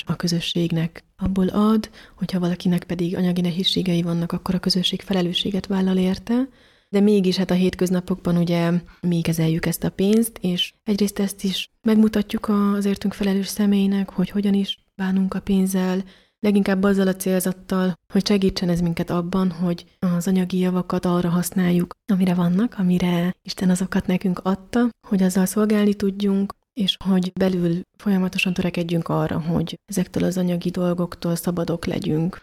nincs a közösségnek. Abból ad, hogyha valakinek pedig anyagi nehézségei vannak, akkor a közösség felelősséget vállal érte, de mégis hát a hétköznapokban ugye mi kezeljük ezt a pénzt, és egyrészt ezt is megmutatjuk az értünk felelős személynek, hogy hogyan is bánunk a pénzzel, leginkább azzal a célzattal, hogy segítsen ez minket abban, hogy az anyagi javakat arra használjuk, amire vannak, amire Isten azokat nekünk adta, hogy azzal szolgálni tudjunk, és hogy belül folyamatosan törekedjünk arra, hogy ezektől az anyagi dolgoktól szabadok legyünk.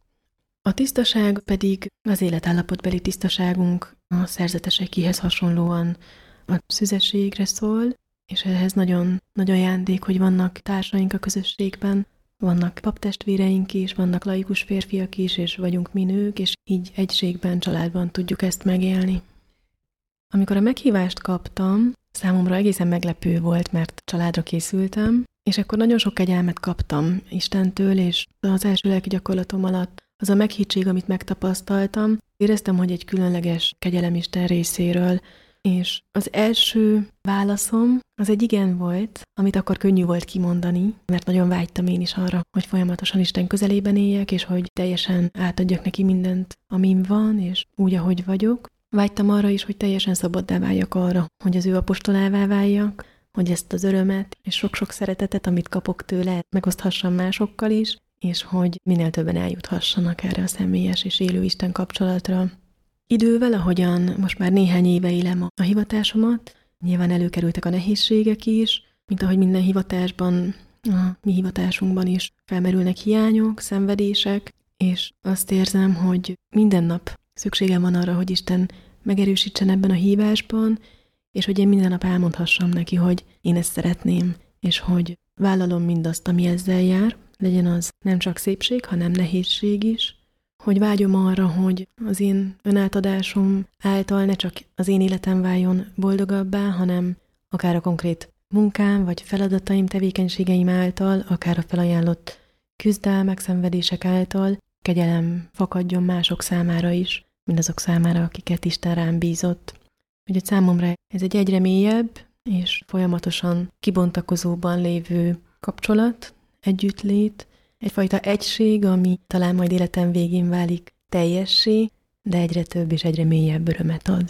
A tisztaság pedig az életállapotbeli tisztaságunk a szerzetesekéhez hasonlóan a szüzességre szól, és ehhez nagyon nagy ajándék, hogy vannak társaink a közösségben, vannak paptestvéreink is, vannak laikus férfiak is, és vagyunk mi nők, és így egységben, családban tudjuk ezt megélni. Amikor a meghívást kaptam, számomra egészen meglepő volt, mert családra készültem, és akkor nagyon sok kegyelmet kaptam Istentől, és az első lelki gyakorlatom alatt az a meghittség, amit megtapasztaltam, éreztem, hogy egy különleges kegyelem Isten részéről, és az első válaszom az egy igen volt, amit akkor könnyű volt kimondani, mert nagyon vágytam én is arra, hogy folyamatosan Isten közelében éljek, és hogy teljesen átadjak neki mindent, amim van, és úgy, ahogy vagyok. Vágytam arra is, hogy teljesen szabaddá váljak arra, hogy az ő apostolává váljak, hogy ezt az örömet és sok-sok szeretetet, amit kapok tőle, megoszthassam másokkal is, és hogy minél többen eljuthassanak erre a személyes és élő Isten kapcsolatra. Idővel, ahogyan most már néhány éve élem a hivatásomat, nyilván előkerültek a nehézségek is, mint ahogy minden hivatásban, a mi hivatásunkban is felmerülnek hiányok, szenvedések, és azt érzem, hogy minden nap szükségem van arra, hogy Isten megerősítsen ebben a hívásban, és hogy én minden nap elmondhassam neki, hogy én ezt szeretném, és hogy vállalom mindazt, ami ezzel jár, legyen az nem csak szépség, hanem nehézség is, hogy vágyom arra, hogy az én önátadásom által ne csak az én életem váljon boldogabbá, hanem akár a konkrét munkám, vagy feladataim, tevékenységeim által, akár a felajánlott küzdelmek, szenvedések által kegyelem fakadjon mások számára is, mindazok számára, akiket Isten rám bízott. Úgyhogy számomra ez egy egyre mélyebb és folyamatosan kibontakozóban lévő kapcsolat, együttlét, egyfajta egység, ami talán majd életem végén válik teljessé, de egyre több és egyre mélyebb örömet ad.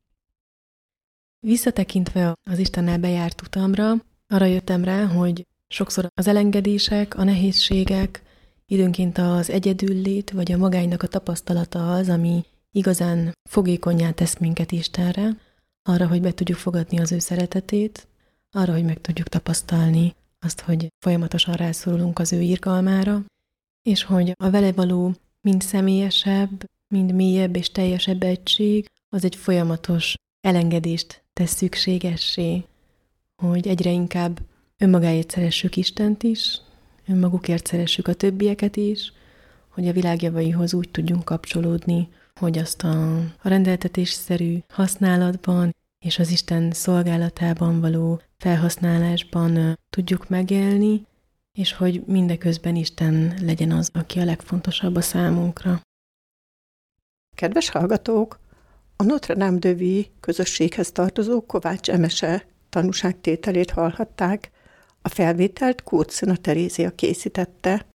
Visszatekintve az Istennel bejárt utamra, arra jöttem rá, hogy sokszor az elengedések, a nehézségek, időnként az egyedüllét vagy a magánynak a tapasztalata az, ami igazán fogékonnyá tesz minket Istenre, arra, hogy be tudjuk fogadni az ő szeretetét, arra, hogy meg tudjuk tapasztalni azt, hogy folyamatosan rászorulunk az ő irgalmára, és hogy a vele való mind személyesebb, mind mélyebb és teljesebb egység, az egy folyamatos elengedést tesz szükségessé, hogy egyre inkább önmagáért szeressük Istent is, önmagukért szeressük a többieket is, hogy a világ javaihoz úgy tudjunk kapcsolódni, hogy azt a rendeltetésszerű használatban és az Isten szolgálatában való felhasználásban tudjuk megélni, és hogy mindeközben Isten legyen az, aki a legfontosabb a számunkra. Kedves hallgatók! A Notre Dame de Vie közösséghez tartozó Kovács Emese tanúságtételét hallhatták. A felvételt Kurcina Terézia készítette.